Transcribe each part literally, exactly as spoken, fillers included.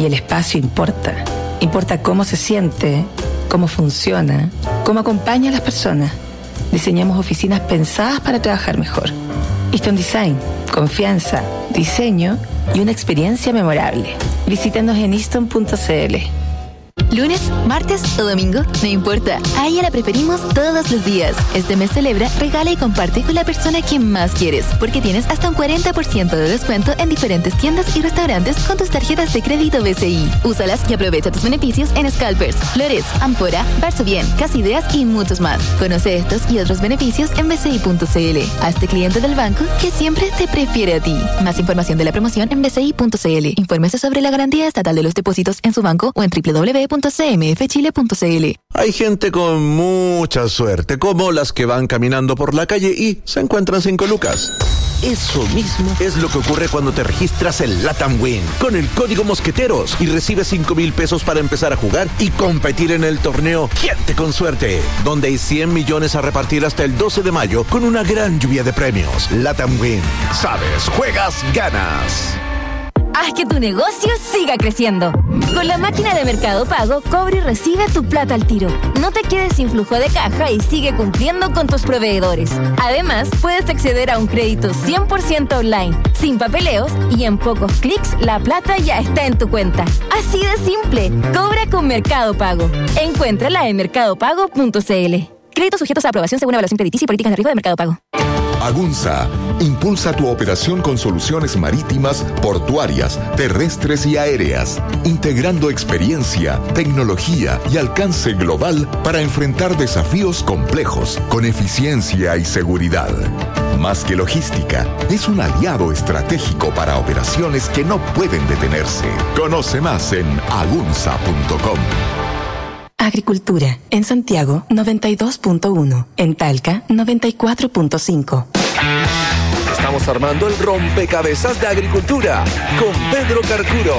Y el espacio importa. Importa cómo se siente, cómo funciona, cómo acompaña a las personas. Diseñamos oficinas pensadas para trabajar mejor. Easton Design, confianza, diseño y una experiencia memorable. Visítanos en easton punto c l. Lunes, martes o domingo, no importa. A ella la preferimos todos los días. Este mes celebra, regala y comparte con la persona que más quieres, porque tienes hasta un cuarenta por ciento de descuento en diferentes tiendas y restaurantes con tus tarjetas de crédito B C I. Úsalas y aprovecha tus beneficios en Scalpers, Flores, Ampora, Barso Bien, Casa Ideas y muchos más. Conoce estos y otros beneficios en b c i punto c l. Hazte cliente del banco que siempre te prefiere a ti. Más información de la promoción en b c i punto c l. Infórmese sobre la garantía estatal de los depósitos en su banco o en w w w punto c m f chile punto c l. Hay gente con mucha suerte, como las que van caminando por la calle y se encuentran cinco lucas. Eso mismo es lo que ocurre cuando te registras en Latam Win con el código Mosqueteros y recibes cinco mil pesos para empezar a jugar y competir en el torneo Gente con Suerte, donde hay cien millones a repartir hasta el doce de mayo con una gran lluvia de premios. Latam Win. Sabes, juegas, ganas. Haz que tu negocio siga creciendo. Con la máquina de Mercado Pago, cobra y recibe tu plata al tiro. No te quedes sin flujo de caja y sigue cumpliendo con tus proveedores. Además, puedes acceder a un crédito cien por ciento online, sin papeleos, y en pocos clics la plata ya está en tu cuenta. Así de simple. Cobra con Mercado Pago. Encuéntrala en mercado pago punto c l. Créditos sujetos a aprobación según evaluación crediticia y políticas de riesgo de Mercado Pago. Agunza impulsa tu operación con soluciones marítimas, portuarias, terrestres y aéreas, integrando experiencia, tecnología y alcance global para enfrentar desafíos complejos con eficiencia y seguridad. Más que logística, es un aliado estratégico para operaciones que no pueden detenerse. Conoce más en agunza punto com. Agricultura. En Santiago, noventa y dos punto uno. En Talca, noventa y cuatro punto cinco. Estamos armando el rompecabezas de agricultura con Pedro Carcuro.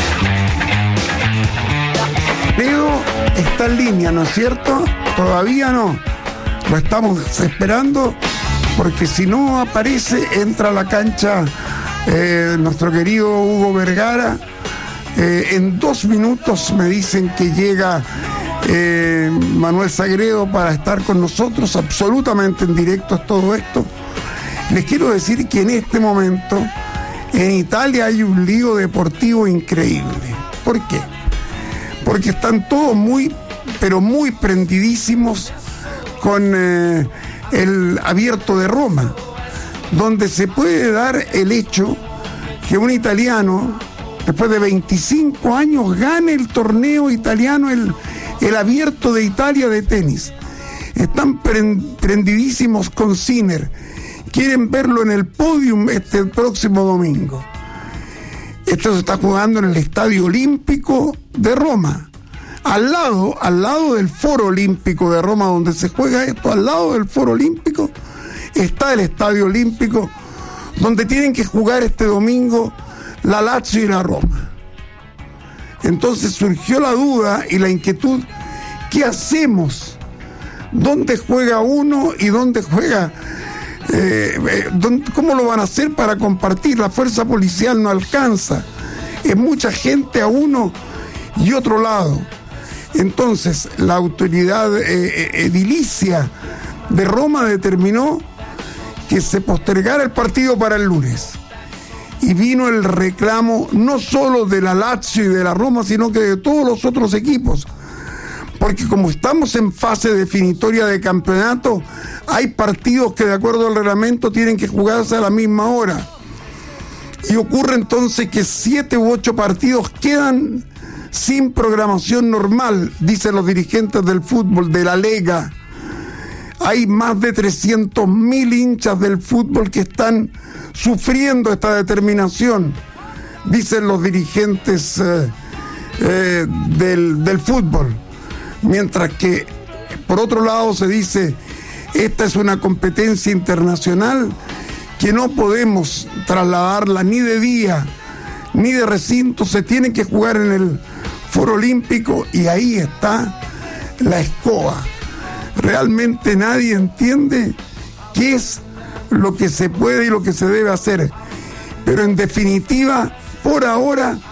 Leo está en línea, ¿no es cierto? Todavía no. Lo estamos esperando porque si no aparece, entra a la cancha eh, nuestro querido Hugo Vergara. Eh, en dos minutos me dicen que llega eh, Manuel Sagredo para estar con nosotros, absolutamente en directo es todo esto. Les quiero decir que en este momento en Italia hay un lío deportivo increíble. ¿Por qué? Porque están todos muy, pero muy prendidísimos con eh, el Abierto de Roma, donde se puede dar el hecho que un italiano, después de veinticinco años, gane el torneo italiano, el, el Abierto de Italia de tenis. Están prendidísimos con Sinner. Quieren verlo en el podium este próximo domingo. Esto se está jugando en el Estadio Olímpico de Roma. Al lado, al lado del Foro Olímpico de Roma, donde se juega esto, al lado del Foro Olímpico, está el Estadio Olímpico, donde tienen que jugar este domingo la Lazio y la Roma. Entonces surgió la duda y la inquietud, ¿qué hacemos? ¿Dónde juega uno y dónde juega? Eh, eh, ¿dónde, ¿Cómo lo van a hacer para compartir? La fuerza policial no alcanza. Es mucha gente a uno y otro lado. Entonces la autoridad eh, edilicia de Roma determinó que se postergara el partido para el lunes. Y vino el reclamo no solo de la Lazio y de la Roma, sino que de todos los otros equipos. Porque como estamos en fase definitoria de campeonato, hay partidos que de acuerdo al reglamento tienen que jugarse a la misma hora. Y ocurre entonces que siete u ocho partidos quedan sin programación normal, dicen los dirigentes del fútbol, de la Lega. Hay más de trescientos mil hinchas del fútbol que están sufriendo esta determinación, dicen los dirigentes eh, eh, del, del fútbol. Mientras que, por otro lado, se dice, esta es una competencia internacional que no podemos trasladarla ni de día, ni de recinto, se tiene que jugar en el Foro Olímpico y ahí está la escoba. Realmente nadie entiende qué es lo que se puede y lo que se debe hacer. Pero en definitiva, por ahora,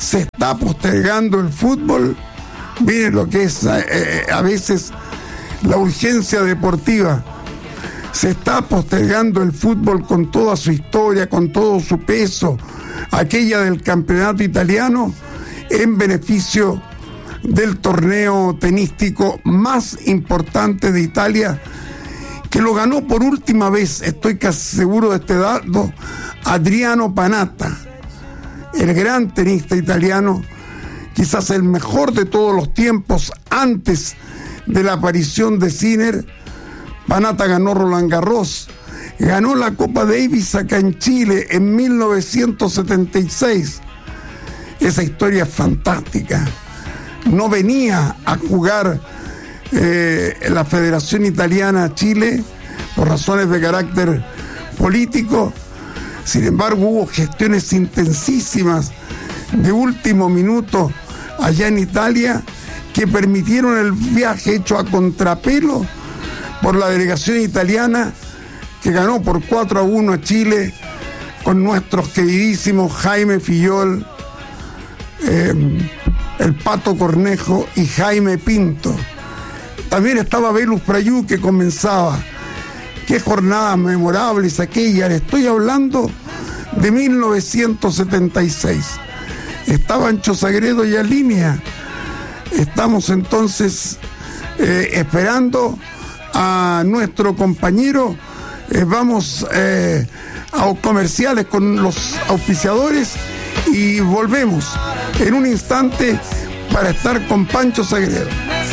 se está postergando el fútbol. Miren lo que es eh, a veces la urgencia deportiva. Se está postergando el fútbol con toda su historia, con todo su peso, aquella del campeonato italiano, en beneficio del torneo tenístico más importante de Italia, que lo ganó por última vez, estoy casi seguro de este dato, Adriano Panatta, el gran tenista italiano, quizás el mejor de todos los tiempos antes de la aparición de Sinner. Panatta ganó Roland Garros, ganó la Copa Davis acá en Chile en mil novecientos setenta y seis. Esa historia es fantástica. No venía a jugar eh, la Federación Italiana Chile por razones de carácter político. Sin embargo, hubo gestiones intensísimas de último minuto allá en Italia que permitieron el viaje hecho a contrapelo por la delegación italiana, que ganó por cuatro a uno a Chile con nuestros queridísimos Jaime Fillol, eh, el Pato Cornejo y Jaime Pinto. También estaba Velus Prayú, que comenzaba. Qué jornadas memorables aquellas. Estoy hablando de mil novecientos setenta y seis. Estaba Ancho Sagredo ya en línea. Estamos entonces eh, esperando a nuestro compañero. Eh, vamos eh, a comerciales con los auspiciadores y volvemos en un instante para estar con Pancho Sagredo.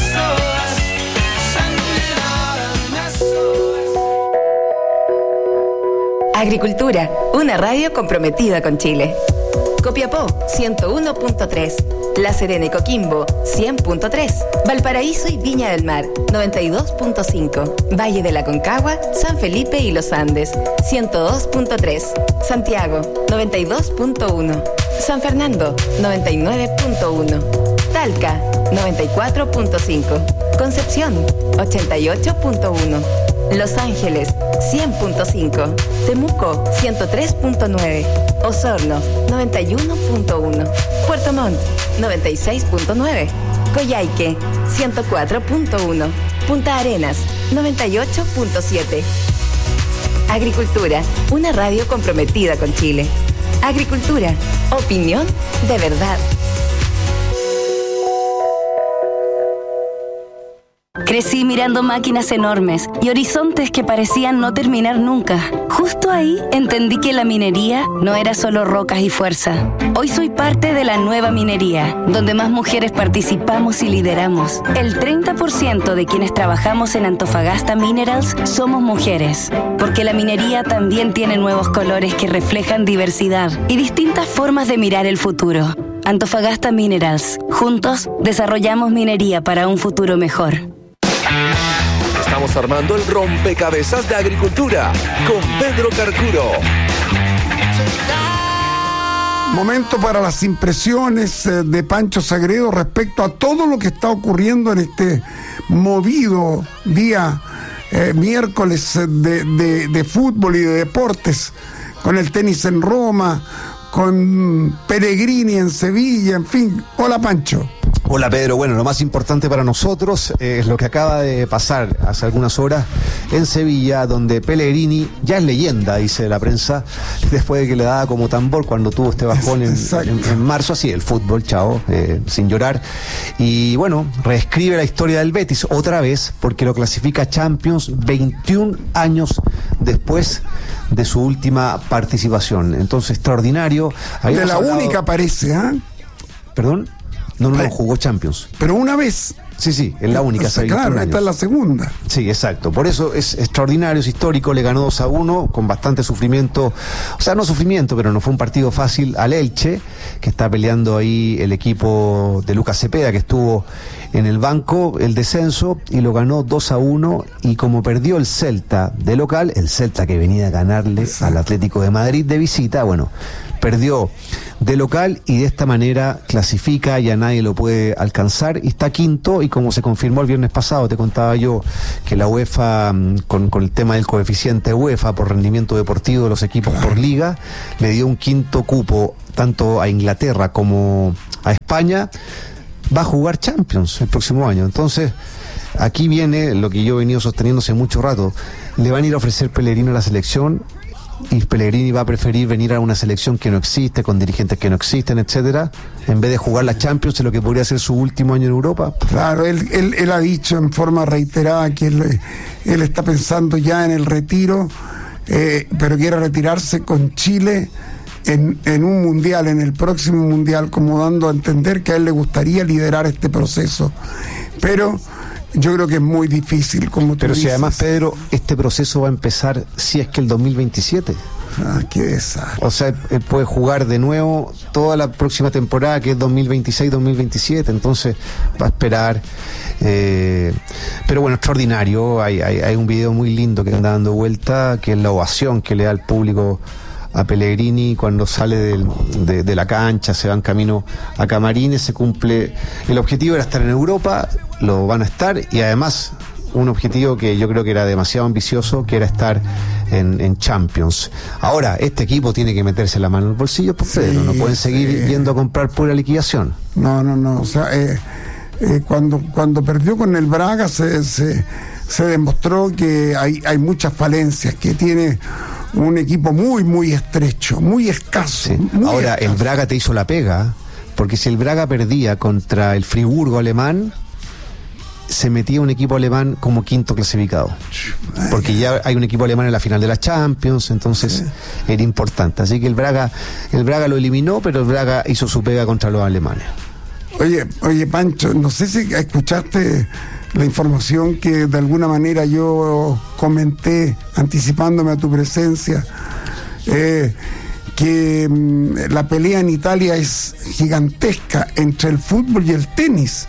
Agricultura, una radio comprometida con Chile. Copiapó, ciento uno punto tres. La Serena y Coquimbo, cien punto tres. Valparaíso y Viña del Mar, noventa y dos punto cinco. Valle de la Concagua, San Felipe y Los Andes, ciento dos punto tres. Santiago, noventa y dos punto uno. San Fernando, noventa y nueve punto uno. Talca, noventa y cuatro punto cinco. Concepción, ochenta y ocho punto uno. Los Ángeles, cien punto cinco. Temuco, ciento tres punto nueve. Osorno, noventa y uno punto uno. Puerto Montt, noventa y seis punto nueve. Coyhaique, ciento cuatro punto uno. Punta Arenas, noventa y ocho punto siete. Agricultura, una radio comprometida con Chile. Agricultura, opinión de verdad. Crecí mirando máquinas enormes y horizontes que parecían no terminar nunca. Justo ahí entendí que la minería no era solo rocas y fuerza. Hoy soy parte de la nueva minería, donde más mujeres participamos y lideramos. El treinta por ciento de quienes trabajamos en Antofagasta Minerals somos mujeres, porque la minería también tiene nuevos colores que reflejan diversidad y distintas formas de mirar el futuro. Antofagasta Minerals. Juntos desarrollamos minería para un futuro mejor. Estamos armando el rompecabezas de agricultura con Pedro Carcuro. Momento para las impresiones de Pancho Sagredo respecto a todo lo que está ocurriendo en este movido día eh, miércoles de, de, de fútbol y de deportes, con el tenis en Roma, con Pellegrini en Sevilla, en fin. Hola, Pancho. Hola, Pedro. Bueno, lo más importante para nosotros eh, es lo que acaba de pasar hace algunas horas en Sevilla, donde Pellegrini ya es leyenda, dice la prensa, después de que le daba como tambor cuando tuvo este bajón en, en, en marzo. Así, el fútbol, chao, eh, sin llorar. Y bueno, reescribe la historia del Betis otra vez, porque lo clasifica a Champions veintiún años después de su última participación. Entonces, extraordinario. De la hablado... única parece, ¿ah? ¿eh? ¿Perdón? No, no, no, jugó Champions. Pero una vez. Sí, sí, es la única. Entonces, claro, años. Esta es la segunda. Sí, exacto. Por eso es extraordinario, es histórico. Le ganó dos a uno con bastante sufrimiento. O sea, no sufrimiento, pero no fue un partido fácil al Elche, que está peleando ahí el equipo de Lucas Cepeda, que estuvo en el banco, el descenso, y lo ganó dos a uno. Y como perdió el Celta de local, el Celta que venía a ganarle exacto. al Atlético de Madrid de visita, bueno, perdió de local y de esta manera clasifica, ya nadie lo puede alcanzar y está quinto, y como se confirmó el viernes pasado, te contaba yo que la UEFA, con, con el tema del coeficiente UEFA por rendimiento deportivo de los equipos por liga, le dio un quinto cupo tanto a Inglaterra como a España. Va a jugar Champions el próximo año. Entonces, aquí viene lo que yo he venido sosteniendo hace mucho rato. Le van a ir a ofrecer Pellegrino a la selección, y Pellegrini va a preferir venir a una selección que no existe, con dirigentes que no existen, etcétera, en vez de jugar la Champions en lo que podría ser su último año en Europa. Claro, él, él, él ha dicho en forma reiterada que él, él está pensando ya en el retiro, eh, pero quiere retirarse con Chile en, en un mundial, en el próximo mundial, como dando a entender que a él le gustaría liderar este proceso. Pero yo creo que es muy difícil, como tú Pero dices. si además, Pedro, este proceso va a empezar si es que el dos mil veintisiete. Ah, qué desastre. O sea, él puede jugar de nuevo toda la próxima temporada, que es dos mil veintiséis dos mil veintisiete, entonces va a esperar. Eh, pero bueno, extraordinario. Hay, hay, hay un video muy lindo que anda dando vuelta, que es la ovación que le da al público a Pellegrini cuando sale del, de, de la cancha, se va en camino a camarines, se cumple. El objetivo era estar en Europa, lo van a estar, y además un objetivo que yo creo que era demasiado ambicioso, que era estar en, en Champions. Ahora, este equipo tiene que meterse la mano en el bolsillo, pues, sí, Pedro, no pueden seguir sí. yendo a comprar pura liquidación. No, no, no, o sea, eh, eh, cuando, cuando perdió con el Braga se, se, se demostró que hay, hay muchas falencias, que tiene un equipo muy, muy estrecho, muy escaso. Sí. Muy Ahora, escaso. el Braga te hizo la pega, porque si el Braga perdía contra el Friburgo alemán, se metía un equipo alemán como quinto clasificado, porque ya hay un equipo alemán en la final de la Champions, entonces sí. era importante. Así que el Braga, el Braga lo eliminó, pero el Braga hizo su pega contra los alemanes. Oye, oye Pancho, no sé si escuchaste la información que de alguna manera yo comenté anticipándome a tu presencia, eh, que mmm, la pelea en Italia es gigantesca entre el fútbol y el tenis,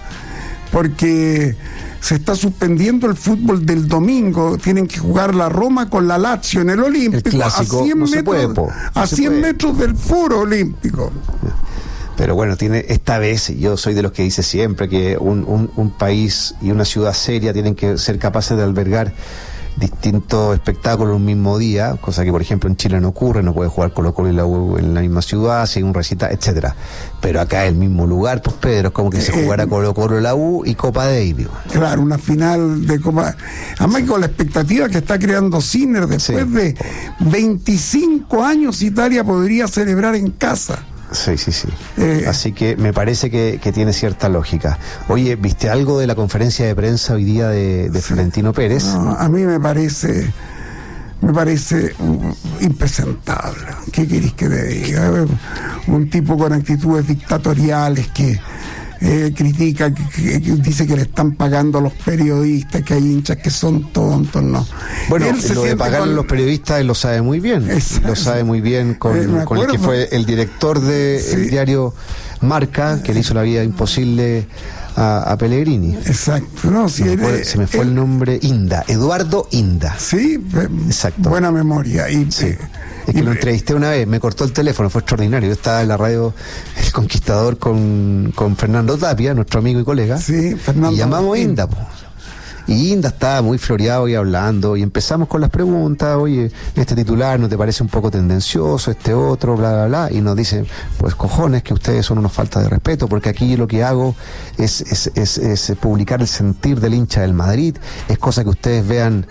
porque se está suspendiendo el fútbol del domingo, tienen que jugar la Roma con la Lazio en el Olímpico, el clásico, a cien, no metros, se puede, po, no a cien puede. metros del Foro Olímpico. Pero bueno, tiene esta vez, yo soy de los que dice siempre que un, un, un país y una ciudad seria tienen que ser capaces de albergar distintos espectáculos un mismo día, cosa que por ejemplo en Chile no ocurre, no puede jugar Colo Colo y la U en la misma ciudad, si hay un recital, etcétera. Pero acá es el mismo lugar, pues Pedro, es como que se jugara Colo Colo, la U y Copa Davis. Claro, una final de Copa. Además con la expectativa que está creando Sinner, después sí. de veinticinco años Italia podría celebrar en casa. Sí, sí, sí. Eh, Así que me parece que, que tiene cierta lógica. Oye, ¿viste algo de la conferencia de prensa hoy día de, de sí. Florentino Pérez? No, a mí me parece, me parece um, impresentable. ¿Qué querés que te diga? Un tipo con actitudes dictatoriales que eh, critica, que, que, que dice que le están pagando a los periodistas, que hay hinchas que son tontos, ¿no? Bueno, lo de pagar con... a los periodistas él lo sabe muy bien. Exacto. Lo sabe muy bien con, eh, con el que fue el director del sí. diario Marca, que le hizo la vida imposible a, a Pellegrini. Exacto. No, si no, él, fue, se me fue él, el nombre Inda, Eduardo Inda. Sí, exacto. Buena memoria. Y, sí. Es que lo entrevisté una vez, me cortó el teléfono, fue extraordinario. Yo estaba en la radio El Conquistador con, con Fernando Tapia, nuestro amigo y colega. Sí, Fernando. Y llamamos a Inda, po. Y Inda estaba muy floreado y hablando, y empezamos con las preguntas. Oye, este titular ¿no te parece un poco tendencioso? Este otro, bla, bla, bla. Y nos dice, pues cojones, que ustedes son unos faltas de respeto, porque aquí lo que hago es, es, es, es publicar el sentir del hincha del Madrid. Es cosa que ustedes vean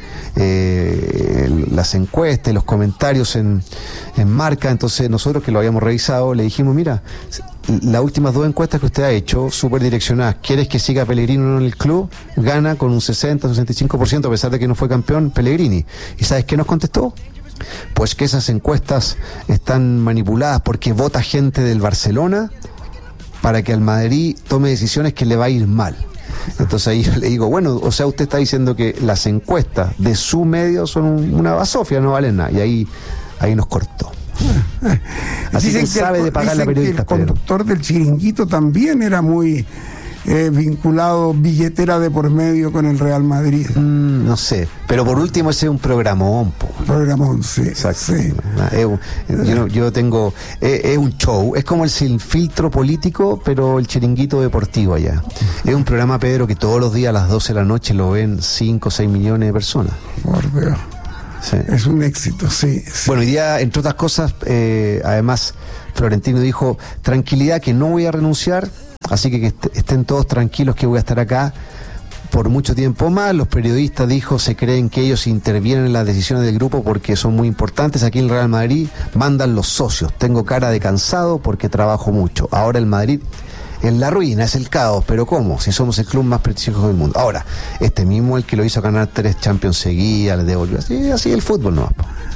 eh, las encuestas, los comentarios en, en Marca. Entonces nosotros, que lo habíamos revisado, le dijimos, mira, las últimas dos encuestas que usted ha hecho, súper direccionadas, ¿quieres que siga Pellegrino en el club? Gana con un sesenta, sesenta y cinco por ciento, a pesar de que no fue campeón, Pellegrini. ¿Y sabes qué nos contestó? Pues que esas encuestas están manipuladas porque vota gente del Barcelona para que al Madrid tome decisiones que le va a ir mal. Entonces ahí yo le digo, bueno, o sea, usted está diciendo que las encuestas de su medio son una basofia, no valen nada. Y ahí, ahí nos cortó. Así dicen que sabe el, de pagar la periodista. Que el conductor del Chiringuito también era muy eh, vinculado billetera de por medio con el Real Madrid. Mm, no sé, pero por último ese es un programón. Po. Programón, sí. Exacto. Sí. Es un, yo, yo tengo, es, es un show, es como el sin filtro político, pero el chiringuito deportivo allá. Es un programa, Pedro, que todos los días a las doce de la noche lo ven cinco o seis millones de personas. Por Dios. Sí. Es un éxito, sí, sí. Bueno, hoy día, entre otras cosas, eh, además, Florentino dijo, tranquilidad que no voy a renunciar, así que que est- estén todos tranquilos que voy a estar acá por mucho tiempo más. Los periodistas, dijo, se creen que ellos intervienen en las decisiones del grupo porque son muy importantes. Aquí en el Real Madrid mandan los socios. Tengo cara de cansado porque trabajo mucho. Ahora el Madrid es la ruina, es el caos, pero ¿cómo? Si somos el club más prestigioso del mundo. Ahora, este mismo el que lo hizo ganar tres Champions seguidas, le devolvió. Así, así el fútbol no va.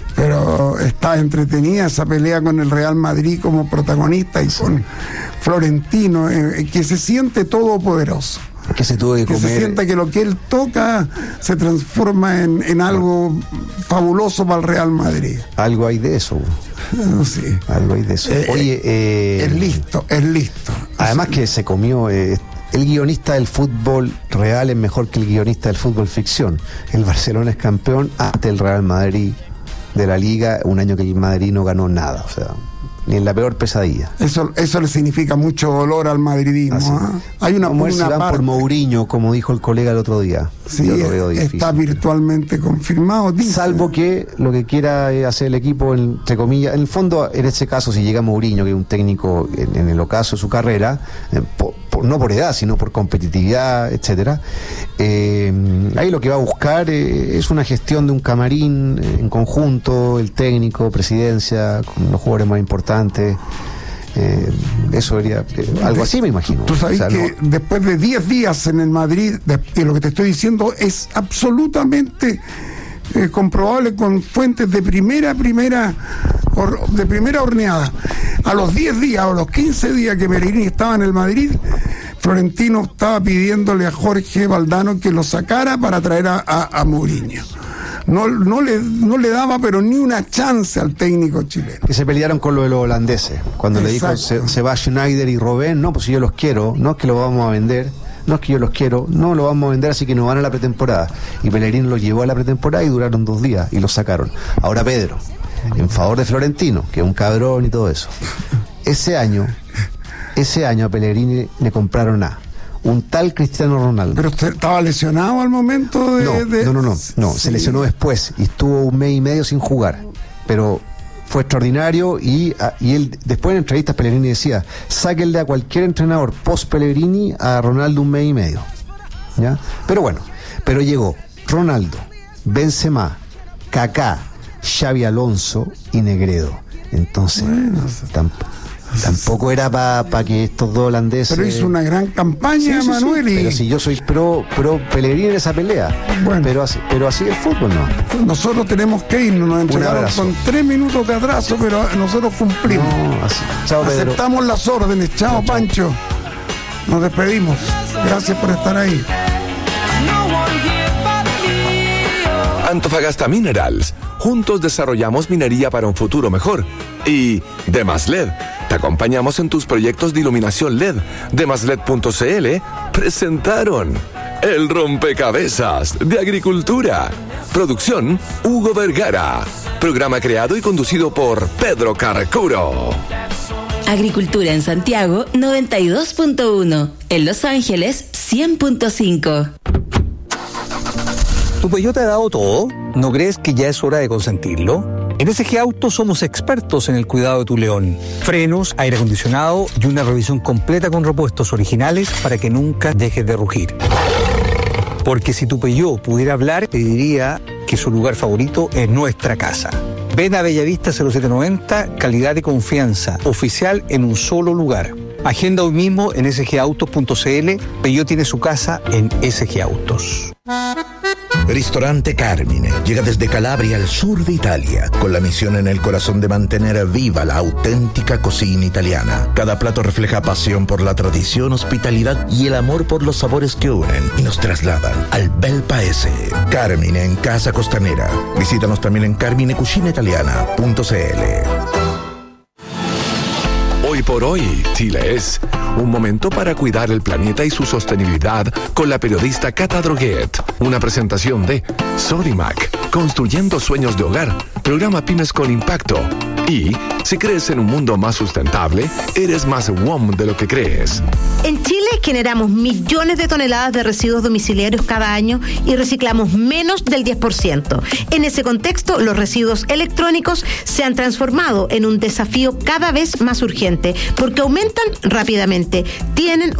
Pero está entretenida esa pelea con el Real Madrid como protagonista y con Florentino, eh, que se siente todopoderoso. Que se tuvo que que comer. se sienta que lo que él toca se transforma en, en algo fabuloso para el Real Madrid. Algo hay de eso. No sé. Algo hay de eso. Eh, Oye, eh, es listo, es listo. Además que se comió. Eh, el guionista del fútbol real es mejor que el guionista del fútbol ficción. El Barcelona es campeón ante el Real Madrid de la Liga, un año que el Madrid no ganó nada. O sea, ni en la peor pesadilla. Eso, eso le significa mucho dolor al madridismo. ¿eh? Hay una, como una si van parte. por Mourinho, como dijo el colega el otro día. Sí, Yo lo veo difícil. Está virtualmente confirmado. Dice. Salvo que lo que quiera hacer el equipo, entre comillas, en el fondo, en ese caso, si llega Mourinho, que es un técnico en, en el ocaso de su carrera, eh, por, por, no por edad, sino por competitividad, etcétera, eh, ahí lo que va a buscar eh, es una gestión de un camarín eh, en conjunto, el técnico, presidencia, con los jugadores más importantes. Eh, eso sería eh, algo así, me imagino. Tú sabes, o sea, que no... después de diez días en el Madrid, de, y lo que te estoy diciendo es absolutamente eh, comprobable con fuentes de primera, primera, or, de primera horneada. A los diez días o a los quince días que Pellegrini estaba en el Madrid, Florentino estaba pidiéndole a Jorge Valdano que lo sacara para traer a, a, a Mourinho. No, no, le, no le daba pero ni una chance al técnico chileno. Que se pelearon con lo de los holandeses. Cuando Exacto. le dijo se, se va Schneider y Robben, no, pues si yo los quiero, no es que los vamos a vender, no es que yo los quiero, no lo vamos a vender, así que no van a la pretemporada. Y Pellegrini los llevó a la pretemporada y duraron dos días y los sacaron. Ahora Pedro, en favor de Florentino, que es un cabrón y todo eso, ese año, ese año a Pellegrini le compraron a un tal Cristiano Ronaldo. ¿Pero usted estaba lesionado al momento de...? No, de... no, no, no, no sí. Se lesionó después y estuvo un mes y medio sin jugar, pero fue extraordinario y, y él, después en entrevistas Pellegrini decía, sáquenle a cualquier entrenador post Pellegrini a Ronaldo un mes y medio, ¿ya? Pero bueno, pero llegó Ronaldo, Benzema, Kaká, Xavi Alonso y Negredo. Entonces, bueno, tampoco... Tampoco era para pa que estos dos holandeses... Pero hizo una gran campaña, sí, sí, Manuel. Sí. Y... Pero si yo soy pro, pro Pellegrini en esa pelea. Bueno. Pero así, pero así el fútbol, ¿no? Nosotros tenemos que irnos, nos entregaron con tres minutos de atraso, pero nosotros cumplimos. No, así. Chao, Pedro. Aceptamos las órdenes. Chao, chao, Pancho. Nos despedimos. Gracias por estar ahí. Antofagasta Minerals. Juntos desarrollamos minería para un futuro mejor. Y Demas L E D. Te acompañamos en tus proyectos de iluminación L E D. Demas L E D punto c l presentaron El Rompecabezas de Agricultura. Producción Hugo Vergara. Programa creado y conducido por Pedro Carcuro. Agricultura en Santiago noventa y dos punto uno. En Los Ángeles cien punto cinco. ¿Tu Peugeot te ha dado todo? ¿No crees que ya es hora de consentirlo? En S G Autos somos expertos en el cuidado de tu León. Frenos, aire acondicionado y una revisión completa con repuestos originales para que nunca dejes de rugir. Porque si tu Peugeot pudiera hablar, te diría que su lugar favorito es nuestra casa. Ven a Bellavista cero siete noventa, calidad y confianza, oficial en un solo lugar. Agenda hoy mismo en s g autos punto c l. Peugeot tiene su casa en S G Autos. Ristorante Carmine llega desde Calabria al sur de Italia, con la misión en el corazón de mantener viva la auténtica cocina italiana. Cada plato refleja pasión por la tradición, hospitalidad y el amor por los sabores que unen y nos trasladan al bel paese. Carmine en Casa Costanera. Visítanos también en carmine cucina italiana punto c l. Hoy por hoy, Chile es un momento para cuidar el planeta y su sostenibilidad con la periodista Cata Droguet. Una presentación de Sodimac, construyendo sueños de hogar, programa Pymes con Impacto. Y si crees en un mundo más sustentable, eres más W O M de lo que crees. En Chile generamos millones de toneladas de residuos domiciliarios cada año y reciclamos menos del diez por ciento. En ese contexto, los residuos electrónicos se han transformado en un desafío cada vez más urgente porque aumentan rápidamente, tienen